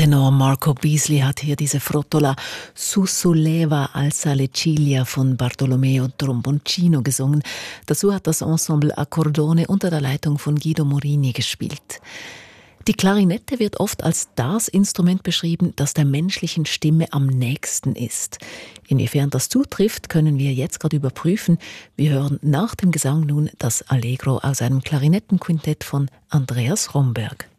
Tenor Marco Beasley hat hier diese Frottola Su solleva alza le ciglia von Bartolomeo Tromboncino gesungen. Dazu hat das Ensemble Accordone unter der Leitung von Guido Morini gespielt. Die Klarinette wird oft als das Instrument beschrieben, das der menschlichen Stimme am nächsten ist. Inwiefern das zutrifft, können wir jetzt gerade überprüfen. Wir hören nach dem Gesang nun das Allegro aus einem Klarinettenquintett von Andreas Romberg.